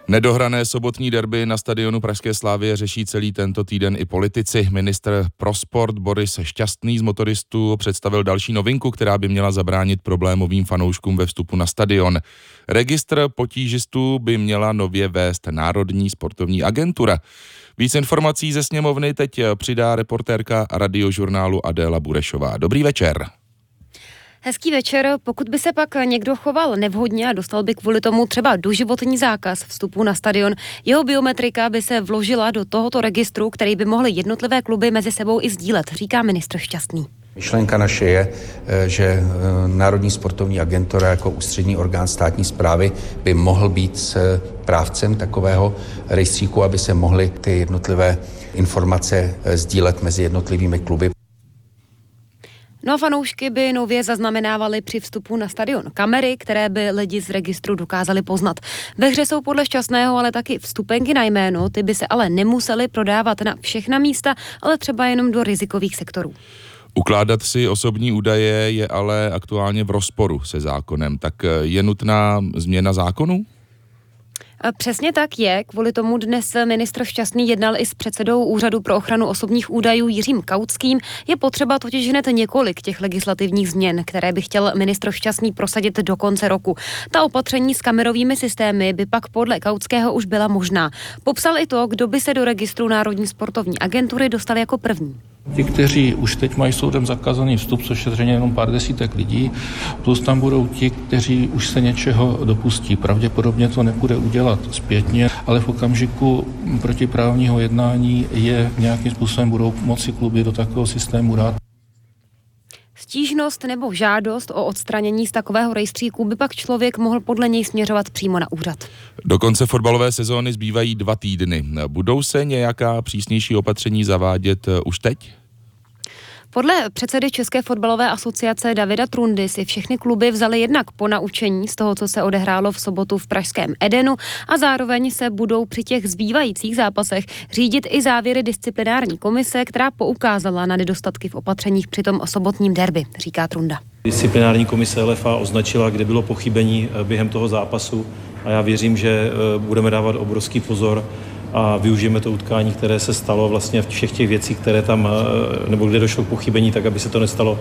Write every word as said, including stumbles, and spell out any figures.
Nedohrané sobotní derby na stadionu Pražské Slavie řeší celý tento týden i politici. Ministr pro sport Boris Šťastný z motoristů představil další novinku, která by měla zabránit problémovým fanouškům ve vstupu na stadion. Registr potížistů by měla nově vést Národní sportovní agentura. Víc informací ze sněmovny teď přidá reportérka Radiožurnálu Adéla Burešová. Dobrý večer. Hezký večer. Pokud by se pak někdo choval nevhodně a dostal by kvůli tomu třeba doživotní zákaz vstupu na stadion, jeho biometrika by se vložila do tohoto registru, který by mohly jednotlivé kluby mezi sebou i sdílet, říká ministr Šťastný. Myšlenka naše je, že Národní sportovní agentura jako ústřední orgán státní správy by mohl být správcem takového rejstříku, aby se mohly ty jednotlivé informace sdílet mezi jednotlivými kluby. No a fanoušky by nově zaznamenávali při vstupu na stadion kamery, které by lidi z registru dokázali poznat. Ve hře jsou podle Šťastného ale taky vstupenky na jméno, ty by se ale nemusely prodávat na všechna místa, ale třeba jenom do rizikových sektorů. Ukládat si osobní údaje je ale aktuálně v rozporu se zákonem, tak je nutná změna zákonů? Přesně tak je. Kvůli tomu dnes ministr Šťastný jednal i s předsedou Úřadu pro ochranu osobních údajů Jiřím Kautským. Je potřeba totiž hned několik těch legislativních změn, které by chtěl ministr Šťastný prosadit do konce roku. Ta opatření s kamerovými systémy by pak podle Kautského už byla možná. Popsal i to, kdo by se do registru Národní sportovní agentury dostal jako první. Ti, kteří už teď mají soudem zakázaný vstup, což je zřejmě jenom pár desítek lidí, plus tam budou ti, kteří už se něčeho dopustí. Pravděpodobně to nepůjde udělat zpětně, ale v okamžiku protiprávního jednání je nějakým způsobem budou moci kluby do takového systému dát. Stížnost nebo žádost o odstranění z takového rejstříku by pak člověk mohl podle něj směřovat přímo na úřad. Do konce fotbalové sezóny zbývají dva týdny. Budou se nějaká přísnější opatření zavádět už teď? Podle předsedy České fotbalové asociace Davida Trundy si všechny kluby vzaly jednak po naučení z toho, co se odehrálo v sobotu v pražském Edenu, a zároveň se budou při těch zbývajících zápasech řídit i závěry disciplinární komise, která poukázala na nedostatky v opatřeních při tom sobotním derby, říká Trunda. Disciplinární komise L F A označila, kde bylo pochybení během toho zápasu, a já věřím, že budeme dávat obrovský pozor a využijeme to utkání, které se stalo vlastně v všech těch věcí, které tam, nebo kde došlo k pochybení, tak aby se to nestalo